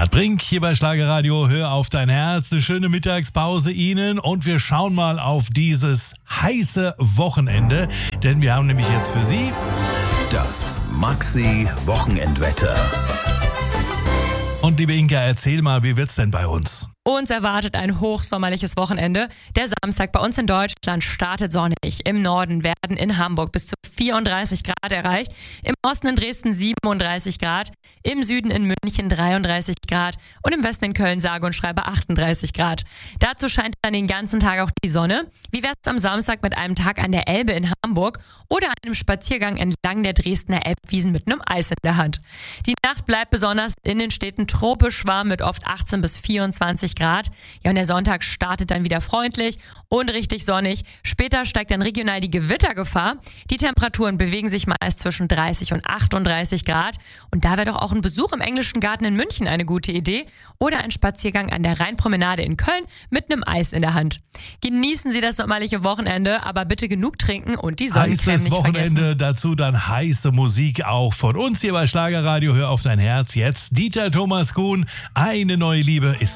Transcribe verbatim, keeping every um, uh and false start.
Bernhard Brink hier bei Schlagerradio. Hör auf dein Herz. Eine schöne Mittagspause Ihnen und wir schauen mal auf dieses heiße Wochenende, denn wir haben nämlich jetzt für Sie das Maxi-Wochenendwetter. Und liebe Inka, erzähl mal, wie wird's denn bei uns? Uns erwartet ein hochsommerliches Wochenende. Der Samstag bei uns in Deutschland startet sonnig. Im Norden werden in Hamburg bis zu vierunddreißig Grad erreicht. Im Osten in Dresden siebenunddreißig Grad. Im Süden in München dreiunddreißig Grad. Und im Westen in Köln sage und schreibe achtunddreißig Grad. Dazu scheint dann den ganzen Tag auch die Sonne. Wie wär's am Samstag mit einem Tag an der Elbe in Hamburg oder einem Spaziergang entlang der Dresdner Elbwiesen mit einem Eis in der Hand? Die Nacht bleibt besonders in den Städten tropisch warm mit oft achtzehn bis vierundzwanzig Grad. Ja, und der Sonntag startet dann wieder freundlich und richtig sonnig. Später steigt dann regional die Gewittergefahr. Die Temperaturen bewegen sich meist zwischen dreißig und achtunddreißig Grad. Und da wäre doch auch ein Besuch im Englischen Garten in München eine gute Idee. Oder ein Spaziergang an der Rheinpromenade in Köln mit einem Eis in der Hand. Genießen Sie das sommerliche Wochenende, aber bitte genug trinken und die Sonnencreme Heißes nicht Wochenende, vergessen. dazu dann heiße Musik auch von uns hier bei Schlagerradio. Hör auf dein Herz jetzt. Dieter Thomas Kuhn, eine neue Liebe ist